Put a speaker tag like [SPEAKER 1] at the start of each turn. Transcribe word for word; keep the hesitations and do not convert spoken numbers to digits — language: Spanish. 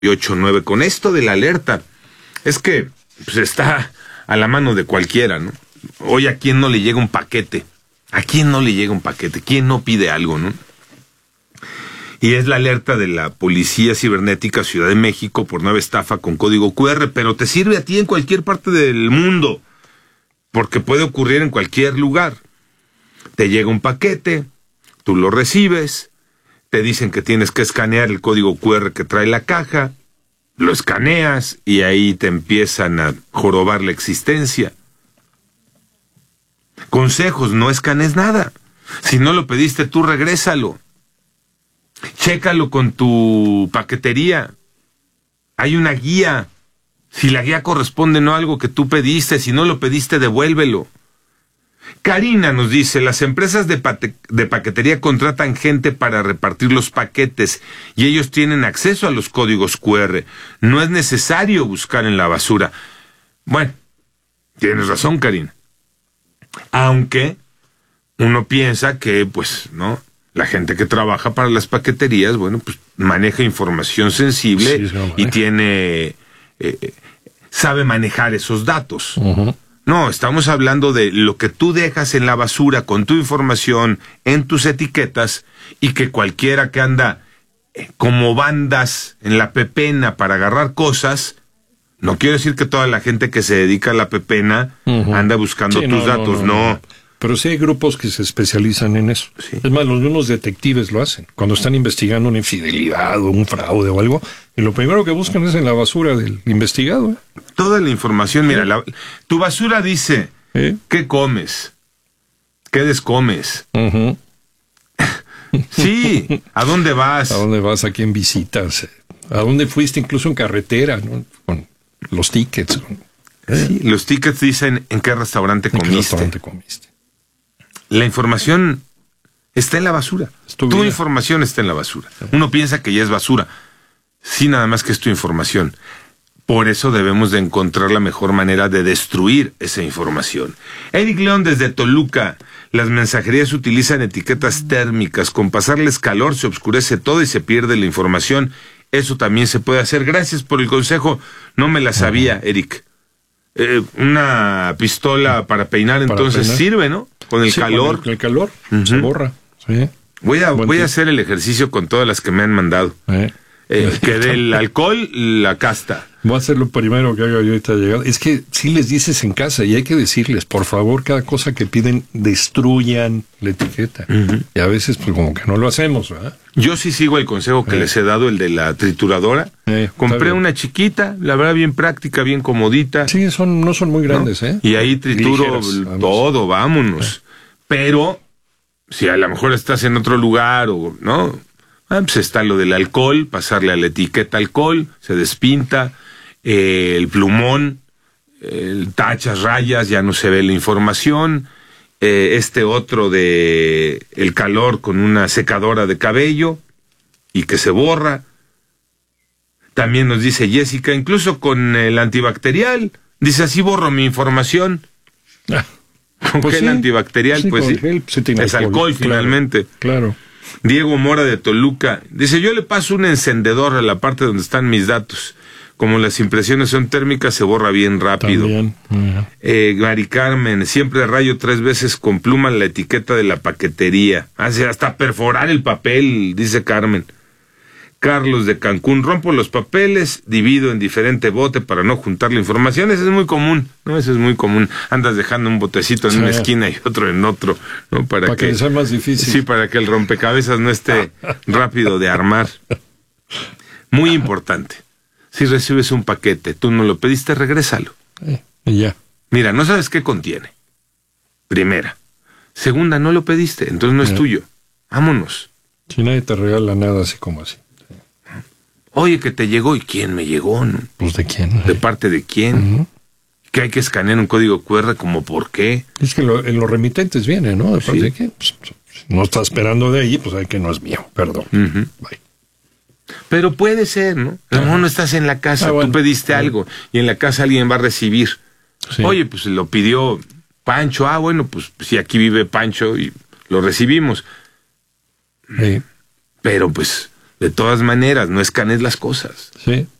[SPEAKER 1] ocho nueve. Con esto de la alerta, es que pues, está a la mano de cualquiera, ¿no? Hoy a quién no le llega un paquete, a quién no le llega un paquete, quién no pide algo, ¿no? Y es la alerta de la Policía Cibernética Ciudad de México por nueva estafa con código cu erre, pero te sirve a ti en cualquier parte del mundo, porque puede ocurrir en cualquier lugar. Te llega un paquete, tú lo recibes, te dicen que tienes que escanear el código cu erre que trae la caja, lo escaneas y ahí te empiezan a jorobar la existencia. Consejos, no escanees nada. Si no lo pediste tú, regrésalo. Chécalo con tu paquetería. Hay una guía. Si la guía corresponde no a algo que tú pediste, si no lo pediste, devuélvelo. Karina nos dice, las empresas de, pate- de paquetería contratan gente para repartir los paquetes y ellos tienen acceso a los códigos cu erre. No es necesario buscar en la basura. Bueno, tienes razón, Karina. Aunque uno piensa que, pues, ¿no? La gente que trabaja para las paqueterías, bueno, pues maneja información sensible sí, y tiene, eh, sabe manejar esos datos. Uh-huh. No, estamos hablando de lo que tú dejas en la basura con tu información, en tus etiquetas, y que cualquiera que anda eh, como bandas en la pepena para agarrar cosas, no quiero decir que toda la gente que se dedica a la pepena uh-huh. anda buscando sí, tus no, datos, no. no, no.
[SPEAKER 2] Pero sí hay grupos que se especializan en eso. Sí. Es más, los mismos detectives lo hacen. Cuando están investigando una infidelidad o un fraude o algo, y lo primero que buscan es en la basura del investigado. ¿eh?
[SPEAKER 1] Toda la información, mira, la, tu basura dice, ¿Eh? ¿qué comes? ¿Qué descomes? Uh-huh. Sí, ¿a dónde vas?
[SPEAKER 2] ¿A dónde vas? ¿A quién visitas? ¿A dónde fuiste incluso en carretera? ¿no? Con los tickets. Con,
[SPEAKER 1] ¿eh? Sí, los tickets dicen en qué restaurante comiste.
[SPEAKER 2] ¿En qué restaurante comiste?
[SPEAKER 1] La información está en la basura. Tu, tu información está en la basura. Uno piensa que ya es basura. Sí, nada más que es tu información. Por eso debemos de encontrar la mejor manera de destruir esa información. Eric León desde Toluca. Las mensajerías utilizan etiquetas térmicas. Con pasarles calor se oscurece todo y se pierde la información. Eso también se puede hacer. Gracias por el consejo. No me la sabía, Eric. Eh, una pistola para peinar para entonces peinar. Sirve, ¿no? Con el
[SPEAKER 2] sí,
[SPEAKER 1] calor.
[SPEAKER 2] Con el, el calor uh-huh. se borra. Sí.
[SPEAKER 1] Voy a, voy a hacer el ejercicio con todas las que me han mandado. Eh. Eh, que del alcohol, la casta.
[SPEAKER 2] Voy a hacer lo primero que haga yo ahorita llegada. Es que si les dices en casa y hay que decirles, por favor, cada cosa que piden, destruyan la etiqueta. Uh-huh. Y a veces, pues como que no lo hacemos, ¿verdad?
[SPEAKER 1] Yo sí sigo el consejo que eh. les he dado, el de la trituradora. Eh, Compré una chiquita, la verdad bien práctica, bien comodita.
[SPEAKER 2] Sí, son, no son muy grandes, ¿no? ¿eh?
[SPEAKER 1] Y ahí trituro Ligeras, todo, vámonos. Eh. Pero, si a lo mejor estás en otro lugar o, ¿no? Ah, pues está lo del alcohol, pasarle a la etiqueta alcohol, se despinta, eh, el plumón, eh, tachas, rayas, ya no se ve la información, eh, este otro de el calor con una secadora de cabello y que se borra. También nos dice Jessica, incluso con el antibacterial, dice así borro mi información. Ah, ¿Con pues qué sí, antibacterial? Sí, pues sí, gel, sí es alcohol, alcohol claro, finalmente.
[SPEAKER 2] Claro.
[SPEAKER 1] Diego Mora de Toluca dice, yo le paso un encendedor a la parte donde están mis datos. Como las impresiones son térmicas, se borra bien rápido. También, uh-huh. eh, Mari Carmen, siempre rayo tres veces con pluma la etiqueta de la paquetería. Hace hasta perforar el papel, dice Carmen. Carlos de Cancún, rompo los papeles, divido en diferente bote para no juntar la información. Eso es muy común, ¿no? Eso es muy común. Andas dejando un botecito en sí. una esquina y otro en otro, ¿no? Para,
[SPEAKER 2] para que, que sea más difícil.
[SPEAKER 1] Sí, para que el rompecabezas no esté rápido de armar. Muy importante. Si recibes un paquete, tú no lo pediste, regrésalo.
[SPEAKER 2] Eh, y ya.
[SPEAKER 1] Mira, no sabes qué contiene. Primera. Segunda, no lo pediste, entonces no es eh. tuyo. Vámonos.
[SPEAKER 2] Si nadie te regala nada así como así.
[SPEAKER 1] Oye, que te llegó, ¿y quién me llegó? ¿No?
[SPEAKER 2] Pues de quién.
[SPEAKER 1] ¿De parte de quién? Uh-huh. Que hay que escanear un código cu erre, como por qué.
[SPEAKER 2] Es que lo, en los remitentes viene, ¿no? ¿De parte sí. de quién? Pues, no está esperando de allí, pues hay que no es mío, perdón. Uh-huh. Bye.
[SPEAKER 1] Pero puede ser, ¿no? A lo mejor no estás en la casa, ah, bueno, tú pediste bueno. algo, y en la casa alguien va a recibir. Sí. Oye, pues lo pidió Pancho, ah, bueno, pues si aquí vive Pancho y lo recibimos.
[SPEAKER 2] Sí.
[SPEAKER 1] Pero pues De todas maneras, no escanees las cosas.
[SPEAKER 2] Sí.